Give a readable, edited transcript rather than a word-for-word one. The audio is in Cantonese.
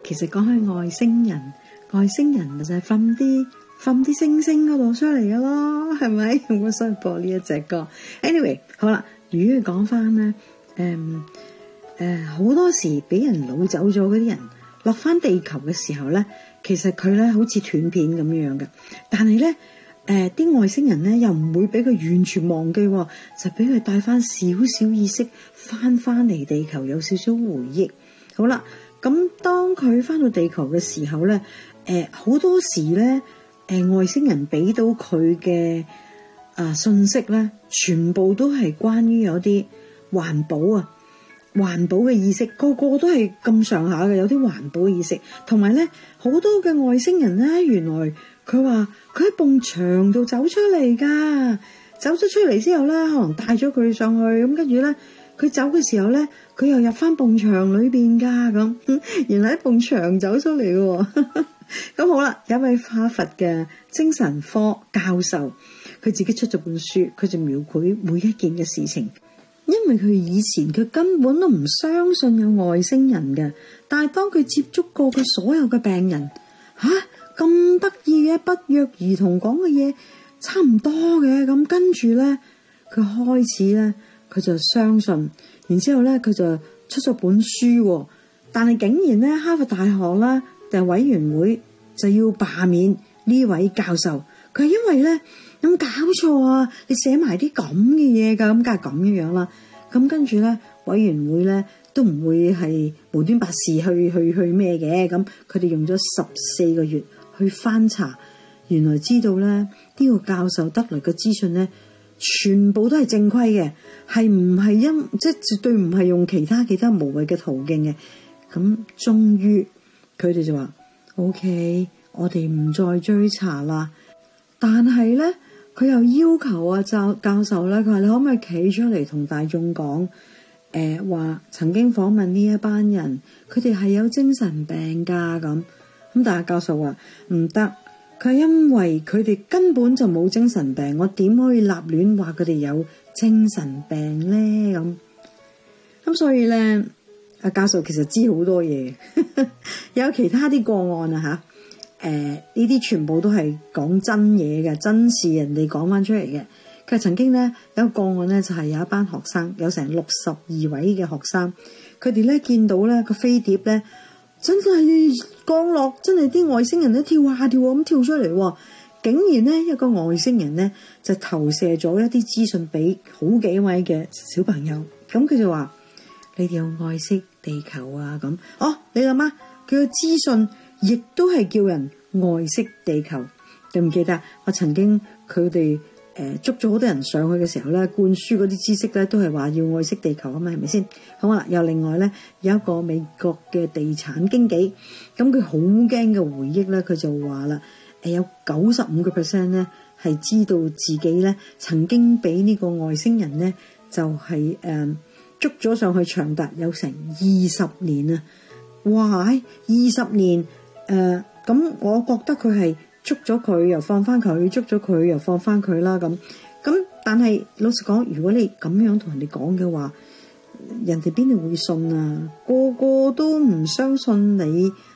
其實講起外星人咪就係瞓啲星星嗰度出嚟嘅咯，係咪？我想播呢一隻歌。Anyway， 好啦，如果講翻咧，好多時俾人擄走咗嗰啲人落翻地球嘅時候咧，其實佢咧好似斷片咁樣嘅，但係咧啲外星人咧又唔會俾佢完全忘記，就俾佢帶翻少少意識翻嚟地球，有少少回憶。好啦，咁當佢翻到地球嘅時候咧，好多時咧，外星人俾到佢嘅信息咧，全部都係關於有啲環保嘅意識，個個都係咁上下嘅，有啲環保嘅意識，同埋咧好多嘅外星人咧，原來佢話佢喺埲牆度走出嚟噶，走咗出嚟之後咧，可能帶咗佢上去，咁跟住咧，佢走嘅時候咧，佢又入翻埲牆裏邊噶，咁原來喺埲牆走出嚟嘅。咁好啦，有一位哈佛嘅精神科教授，佢自己出咗本書，佢就描繪每一件嘅事情。因為佢以前佢根本都唔相信有外星人嘅，但係當佢接觸過佢所有嘅病人，咁得意嘅，不約而同講嘅嘢差唔多嘅，咁跟住咧，佢開始咧，佢就相信，然之後咧，佢就出咗本書，但係竟然咧，哈佛大學啦嘅委員會就要罷免呢位教授，佢係因為咧。有冇搞錯啊？你寫埋啲咁嘅嘢㗎，咁梗係咁樣啦。咁跟住咧，委員會咧都唔會係無端白事去咩嘅。咁佢哋用咗14個月去翻查，原來知道咧呢個教授得來嘅資訊咧，全部都係正規嘅，係唔係即係絕對唔係用其他無謂嘅途徑嘅。咁終於佢哋就話 OK， 我哋唔再追查啦。但係咧。佢又要求教授咧，佢話你可唔可以企出嚟同大眾講，話曾經訪問呢一班人，佢哋係有精神病㗎咁。但係教授話唔得，佢係因為佢哋根本就冇精神病，我點可以立亂話佢哋有精神病咧咁所以咧，阿教授其實知好多嘢，有其他啲個案啊呢啲全部都係講真嘢嘅，真事人哋講翻出嚟嘅。佢曾經咧有個案咧，就係有一班學生，有成62位嘅學生，佢哋咧見到咧個飛碟咧真係降落，真係啲外星人咧跳下跳咁跳出嚟，竟然咧一個外星人咧就投射咗一啲資訊俾好幾位嘅小朋友，咁佢就話：你哋有愛惜地球啊咁。你諗下，佢嘅資訊亦都係叫人愛惜地球。記唔記得我曾經佢哋捉咗好多人上去嘅時候咧，灌輸嗰啲知識咧都係話要愛惜地球啊嘛，係咪先？好啦，又另外咧有一個美國嘅地產經紀，咁佢好驚嘅回憶咧，佢就話啦，有95% 咧係知道自己咧曾經俾呢個外星人咧就係捉咗上去長達有成20年啊！哇，20年咁我覺得佢係捉咗佢又放翻佢，捉咗佢又放翻佢啦咁。但係老實講，如果你咁樣同人哋講嘅話，人哋邊度會信啊？個個都唔相信你